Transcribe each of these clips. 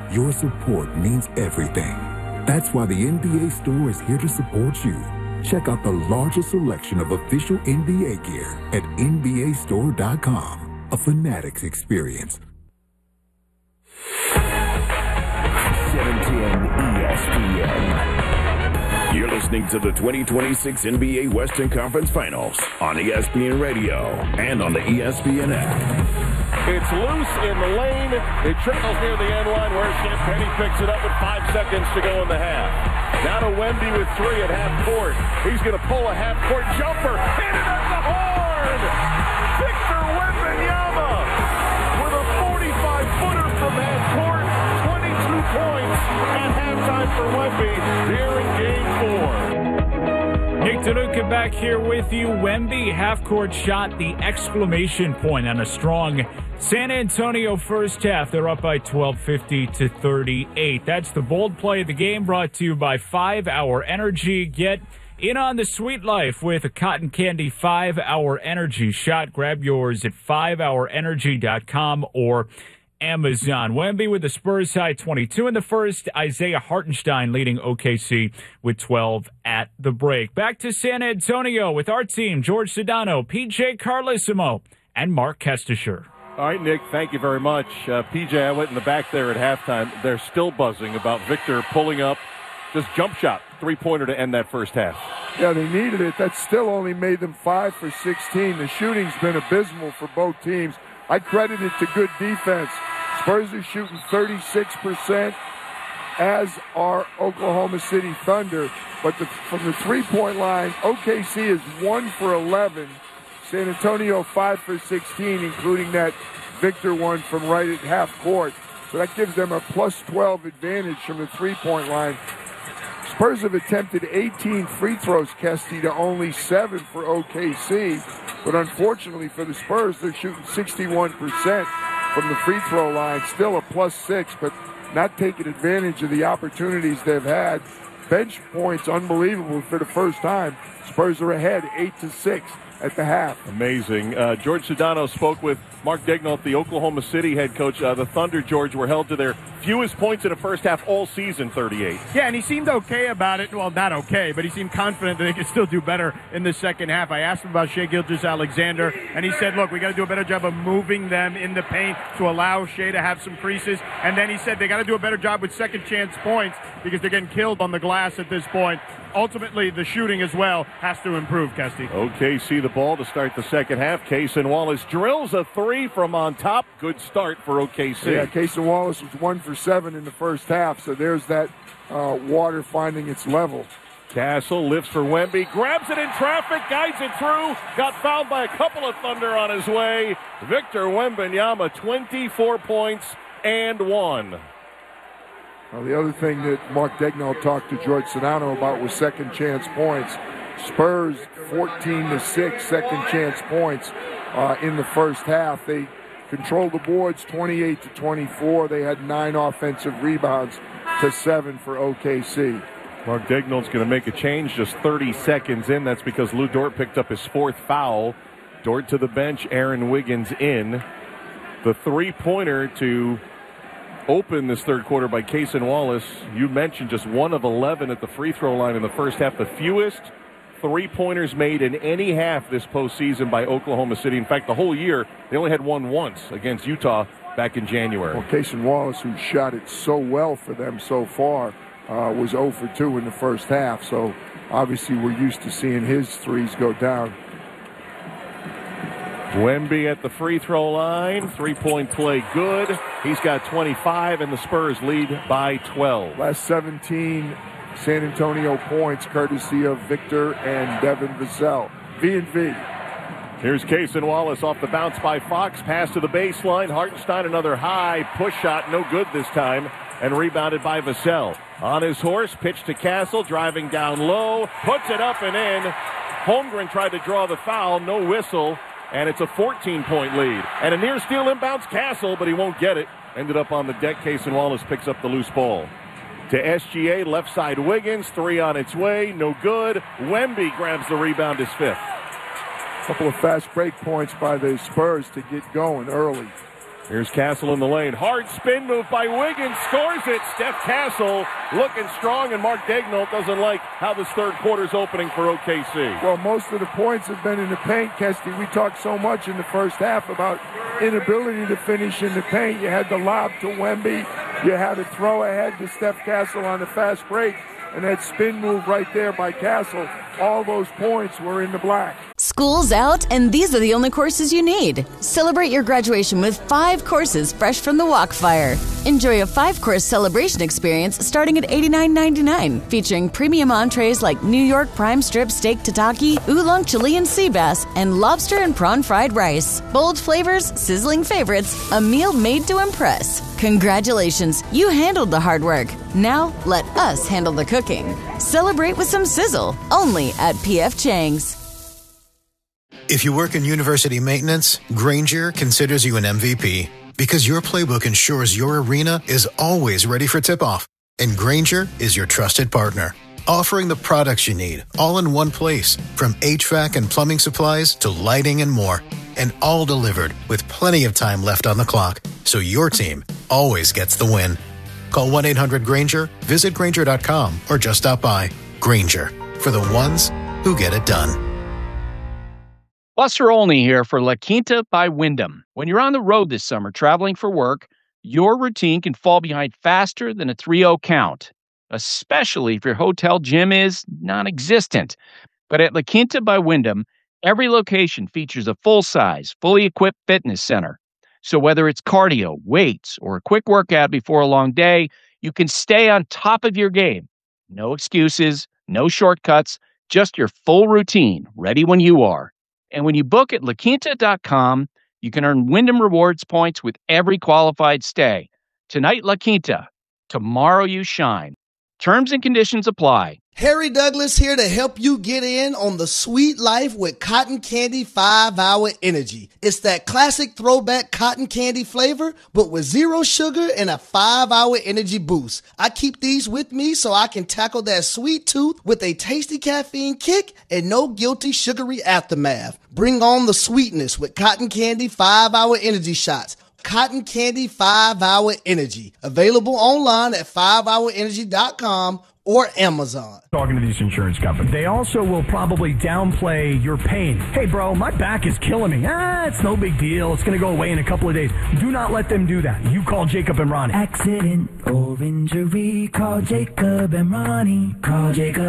your support means everything. That's why the NBA Store is here to support you. Check out the largest selection of official NBA gear at NBAstore.com. A Fanatics experience. 710 ESPN. You're listening to the 2026 NBA Western Conference Finals on ESPN Radio and on the ESPN app. It's loose in the lane. It trickles near the end line where Champagnie picks it up with 5 seconds to go in the half. Now to Wemby with 3 at half court. He's going to pull a half court jumper. Hit it at the horn! Victor Wembanyama with a 45-footer from half court. 22 points at halftime for Wemby here in Game 4. Nick DeLuca back here with you. Wemby half-court shot, the exclamation point on a strong San Antonio first half. They're up by 12, 50-38. That's the bold play of the game, brought to you by 5 Hour Energy. Get in on the sweet life with a cotton candy 5 Hour Energy shot. Grab yours at 5hourenergy.com or Amazon. Wemby with the Spurs high 22 in the first. Isaiah Hartenstein leading OKC with 12 at the break. Back to San Antonio with our team, George Sedano, PJ Carlesimo, and Mark Kestisher. All right, Nick, thank you very much. PJ, I went in the back there at halftime. They're still buzzing about Victor pulling up just jump shot, three-pointer to end that first half. Yeah, they needed it. That still only made them 5 for 16. The shooting's been abysmal for both teams. I credit it to good defense. Spurs are shooting 36%, as are Oklahoma City Thunder. But from the three-point line, OKC is 1 for 11. San Antonio 5 for 16, including that Victor one from right at half court. So that gives them a plus 12 advantage from the three-point line. Spurs have attempted 18 free throws, Kesty, to only 7 for OKC. But unfortunately for the Spurs, they're shooting 61% from the free throw line. Still a plus 6, but not taking advantage of the opportunities they've had. Bench points, unbelievable for the first time. Spurs are ahead 8-6 at the half. Amazing. George Sedano spoke with Mark Daigneault, the Oklahoma City head coach. The Thunder, George, were held to their fewest points in the first half all season, 38. Yeah, and he seemed okay about it. Well, not okay, but he seemed confident that they could still do better in the second half. I asked him about Shai Gilgeous-Alexander, and he said, look, we got to do a better job of moving them in the paint to allow Shai to have some creases. And then he said they got to do a better job with second chance points because they're getting killed on the glass at this point. Ultimately, the shooting as well has to improve, Kesty. Okay, see the ball to start the second half. Cason Wallace drills a three from on top. Good start for OKC. Yeah, Cason Wallace was 1 for 7 in the first half, so there's that water finding its level. Castle lifts for Wemby, grabs it in traffic, guides it through, got fouled by a couple of Thunder on his way. Victor Wembanyama, 24 points and 1. Well, the other thing that Mark Daigneault talked to George Sedano about was second chance points. Spurs 14-6 second chance points in the first half. They controlled the boards 28-24. They had 9 offensive rebounds to 7 for OKC. Mark Daigneault's going to make a change just 30 seconds in. That's because Lou Dort picked up his 4th foul. Dort to the bench, Aaron Wiggins in. The three-pointer to open this third quarter by Cason Wallace. You mentioned just 1 of 11 at the free throw line in the first half. The fewest three-pointers made in any half this postseason by Oklahoma City. In fact, the whole year, they only had one once against Utah back in January. Well, Cason Wallace, who shot it so well for them so far, was 0 for 2 in the first half. So obviously we're used to seeing his threes go down. Wemby at the free throw line. Three-point play good. He's got 25, and the Spurs lead by 12. Last 17 San Antonio points, courtesy of Victor and Devin Vassell. V&V. Here's Cason Wallace off the bounce by Fox. Pass to the baseline. Hartenstein, another high push shot. No good this time. And rebounded by Vassell. On his horse, pitch to Castle. Driving down low. Puts it up and in. Holmgren tried to draw the foul. No whistle. And it's a 14-point lead. And a near steal inbounds Castle, but he won't get it. Ended up on the deck. Cason Wallace picks up the loose ball. To SGA, left side Wiggins. 3 on its way. No good. Wemby grabs the rebound, his 5th. Couple of fast break points by the Spurs to get going early. Here's Castle in the lane. Hard spin move by Wiggins. Scores it. Steph Castle looking strong, and Mark Daigneault doesn't like how this third quarter's opening for OKC. Well, most of the points have been in the paint, Kesty. We talked so much in the first half about inability to finish in the paint. You had the lob to Wemby. You had a throw ahead to Steph Castle on the fast break. And that spin move right there by Castle, all those points were in the black. School's out, and these are the only courses you need. Celebrate your graduation with 5 courses fresh from the Walkfire. Enjoy a 5-course celebration experience starting at $89.99, featuring premium entrees like New York prime strip steak tataki, oolong Chilean sea bass, and lobster and prawn fried rice. Bold flavors, sizzling favorites, a meal made to impress. Congratulations, you handled the hard work. Now, let us handle the cooking. Celebrate with some sizzle, only at P.F. Chang's. If you work in university maintenance, Grainger considers you an MVP because your playbook ensures your arena is always ready for tip-off. And Grainger is your trusted partner, offering the products you need all in one place, from HVAC and plumbing supplies to lighting and more. And all delivered with plenty of time left on the clock, so your team always gets the win. Call 1-800-GRAINGER, visit Grainger.com, or just stop by. Grainger, for the ones who get it done. Buster Olney here for La Quinta by Wyndham. When you're on the road this summer traveling for work, your routine can fall behind faster than a 3-0 count, especially if your hotel gym is non-existent. But at La Quinta by Wyndham, every location features a full-size, fully equipped fitness center. So whether it's cardio, weights, or a quick workout before a long day, you can stay on top of your game. No excuses, no shortcuts, just your full routine, ready when you are. And when you book at LaQuinta.com, you can earn Wyndham Rewards points with every qualified stay. Tonight, La Quinta. Tomorrow, you shine. Terms and conditions apply. Harry Douglas here to help you get in on the sweet life with Cotton Candy 5-Hour Energy. It's that classic throwback cotton candy flavor, but with 0 sugar and a 5-hour energy boost. I keep these with me so I can tackle that sweet tooth with a tasty caffeine kick and no guilty sugary aftermath. Bring on the sweetness with Cotton Candy 5-Hour Energy Shots. Cotton Candy 5-Hour Energy. Available online at 5hourenergy.com or Amazon. Talking to these insurance companies. They also will probably downplay your pain. Hey, bro, my back is killing me. It's no big deal. It's going to go away in a couple of days. Do not let them do that. You call Jacob and Ronnie. Accident or injury, call Jacob and Ronnie. Call Jacob,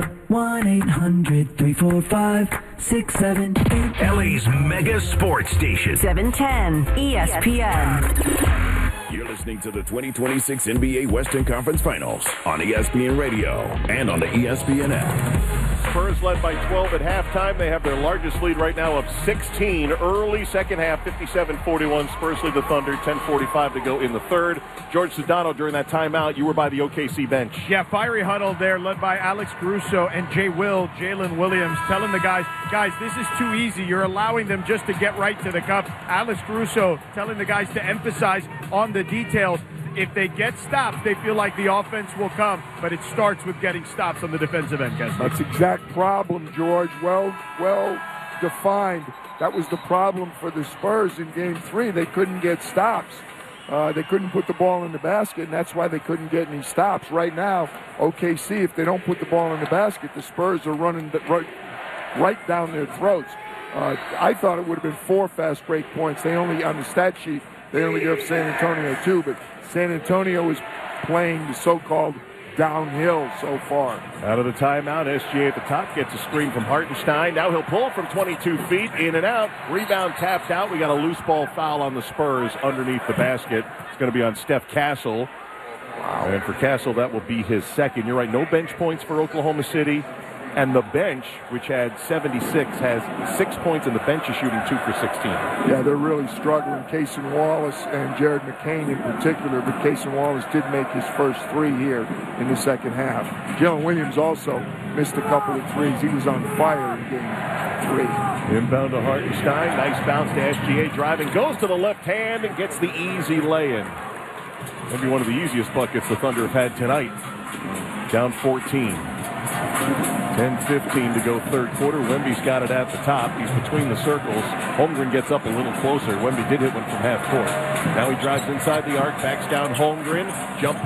1-800-345-6788. LA's mega sports station. 710 ESPN. You're listening to the 2026 NBA Western Conference Finals on ESPN Radio and on the ESPN app. Spurs led by 12 at halftime. They have their largest lead right now of 16. Early second half, 57-41. Spurs lead the Thunder, 10:45 to go in the third. George Sedano, during that timeout, you were by the OKC bench. Yeah, fiery huddle there led by Alex Caruso and Jalen Williams, telling the guys, this is too easy. You're allowing them just to get right to the cup. Alex Caruso telling the guys to emphasize on the details. If they get stops, they feel like the offense will come, but it starts with getting stops on the defensive end, Kessler. That's the exact problem, George. Well defined. That was the problem for the Spurs in Game 3. They couldn't get stops. They couldn't put the ball in the basket, and that's why they couldn't get any stops. Right now, OKC, if they don't put the ball in the basket, the Spurs are running right down their throats. I thought it would have been 4 fast break points. On the stat sheet, they only give San Antonio 2, but San Antonio is playing the so-called downhill so far. Out of the timeout, SGA at the top gets a screen from Hartenstein. Now he'll pull from 22 feet, in and out. Rebound tapped out. We got a loose ball foul on the Spurs underneath the basket. It's going to be on Steph Castle. Wow. And for Castle, that will be his second. You're right, no bench points for Oklahoma City. And the bench, which had 76, has 6 points, and the bench is shooting 2 for 16. Yeah, they're really struggling. Cason Wallace and Jared McCain in particular, but Cason Wallace did make his first 3 here in the second half. Jalen Williams also missed a couple of threes. He was on fire in Game 3. Inbound to Hartenstein. Nice bounce to SGA. Driving, goes to the left hand and gets the easy lay-in. Maybe one of the easiest buckets the Thunder have had tonight. Down 14. 10:15 to go third quarter. Wemby's got it at the top. He's between the circles. Holmgren gets up a little closer. Wemby did hit one from half court. Now he drives inside the arc, backs down Holmgren. Jump